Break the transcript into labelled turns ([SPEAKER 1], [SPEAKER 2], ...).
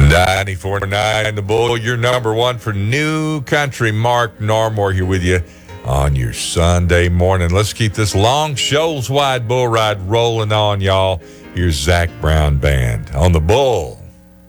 [SPEAKER 1] 94.9 The Bull, your number one for new country. Mark Narmore here with you on your Sunday morning. Let's keep this long Shoals Wide Bull Ride rolling on, y'all. Here's Zac Brown Band on The Bull.